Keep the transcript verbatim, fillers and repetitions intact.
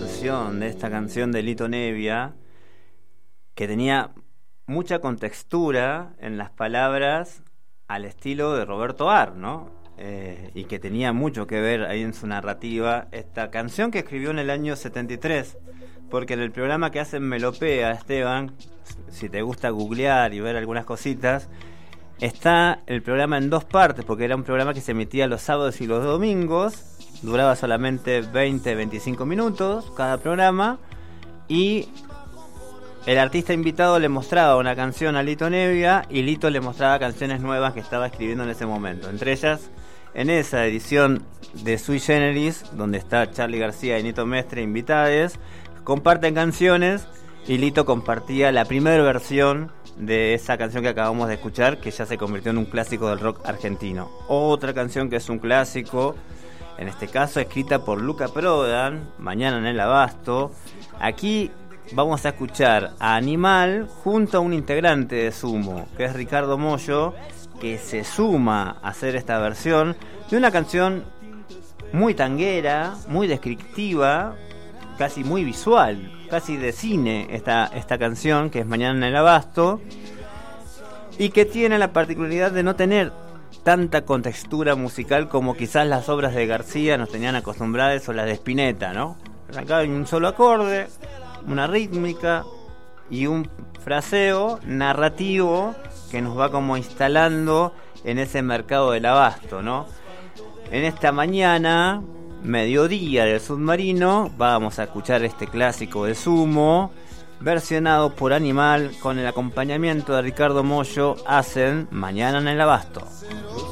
versión de esta canción de Lito Nebbia, que tenía mucha contextura en las palabras al estilo de Roberto Ar, ¿no? Eh, y que tenía mucho que ver ahí en su narrativa. Esta canción que escribió en el año setenta y tres, porque en el programa que hacen Melopea, Esteban, si te gusta googlear y ver algunas cositas, está el programa en dos partes, porque era un programa que se emitía los sábados y los domingos, duraba solamente veinte a veinticinco minutos cada programa, y el artista invitado le mostraba una canción a Lito Nebbia y Lito le mostraba canciones nuevas que estaba escribiendo en ese momento. Entre ellas, en esa edición de Sui Generis, donde está Charly García y Nito Mestre invitades, comparten canciones y Lito compartía la primera versión de esa canción que acabamos de escuchar, que ya se convirtió en un clásico del rock argentino. Otra canción que es un clásico, en este caso escrita por Luca Prodan, Mañana en el Abasto. Aquí vamos a escuchar a Animal junto a un integrante de Sumo, que es Ricardo Mollo, que se suma a hacer esta versión de una canción muy tanguera, muy descriptiva, casi muy visual, casi de cine, esta, esta canción, que es Mañana en el Abasto, y que tiene la particularidad de no tener tanta contextura musical como quizás las obras de García nos tenían acostumbradas, o las de Spinetta, ¿no? Acá hay un solo acorde, una rítmica y un fraseo narrativo que nos va como instalando en ese mercado del abasto, ¿no? En esta mañana, mediodía del submarino, vamos a escuchar este clásico de Sumo, versionado por Animal, con el acompañamiento de Ricardo Mollo. Hacen Mañana en el Abasto.